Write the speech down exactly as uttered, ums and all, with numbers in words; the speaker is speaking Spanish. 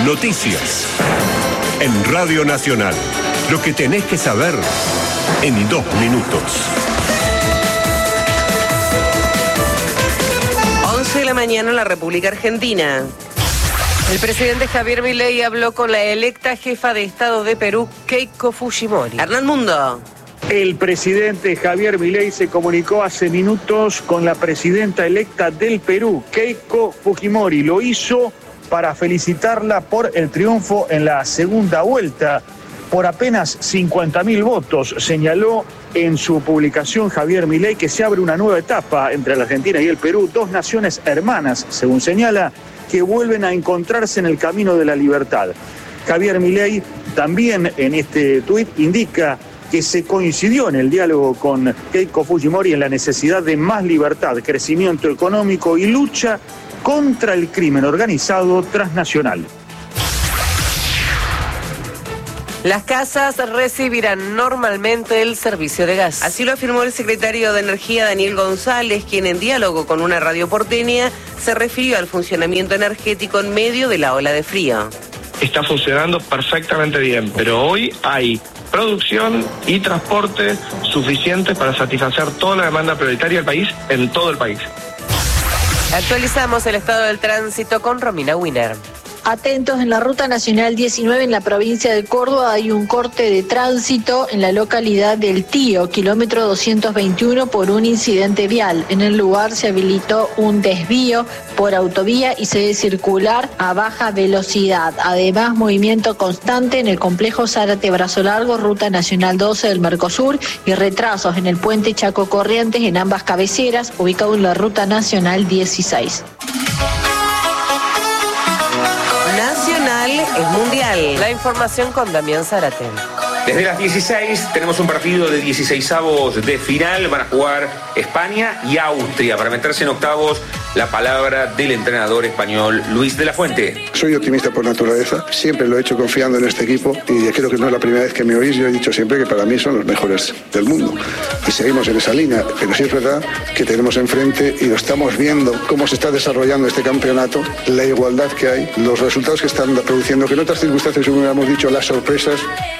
Noticias. En Radio Nacional. Lo que tenés que saber en dos minutos. once de la mañana en la República Argentina. El presidente Javier Milei habló con la electa jefa de Estado de Perú, Keiko Fujimori. Hernán Mundo. El presidente Javier Milei se comunicó hace minutos con la presidenta electa del Perú, Keiko Fujimori. Lo hizo para felicitarla por el triunfo en la segunda vuelta, por apenas cincuenta mil votos. Señaló en su publicación Javier Milei que se abre una nueva etapa entre la Argentina y el Perú, dos naciones hermanas, según señala, que vuelven a encontrarse en el camino de la libertad. Javier Milei también en este tuit indica que se coincidió en el diálogo con Keiko Fujimori en la necesidad de más libertad, crecimiento económico y lucha contra el crimen organizado transnacional. Las casas recibirán normalmente el servicio de gas. Así lo afirmó el secretario de Energía, Daniel González, quien en diálogo con una radio porteña se refirió al funcionamiento energético en medio de la ola de frío. Está funcionando perfectamente bien, pero hoy hay producción y transporte suficientes para satisfacer toda la demanda prioritaria del país en todo el país. Actualizamos el estado del tránsito con Romina Wiener. Atentos, en la Ruta Nacional diecinueve en la provincia de Córdoba hay un corte de tránsito en la localidad del Tío, kilómetro doscientos veintiuno, por un incidente vial. En el lugar se habilitó un desvío por autovía y se debe circular a baja velocidad. Además, movimiento constante en el complejo Zárate Brazo Largo, Ruta Nacional doce del Mercosur, y retrasos en el puente Chaco Corrientes en ambas cabeceras, ubicado en la Ruta Nacional dieciséis. Nacional es mundial. La información con Damián Zárate. Desde las dieciséis tenemos un partido de dieciseisavos de final. Van a jugar España y Austria para meterse en octavos. La palabra del entrenador español Luis de la Fuente. Soy optimista por naturaleza, siempre lo he hecho confiando en este equipo y creo que no es la primera vez que me oís. Yo he dicho siempre que para mí son los mejores del mundo y seguimos en esa línea, pero sí es verdad que tenemos enfrente y lo estamos viendo cómo se está desarrollando este campeonato, la igualdad que hay, los resultados que están produciendo, que en otras circunstancias hubiéramos dicho las sorpresas.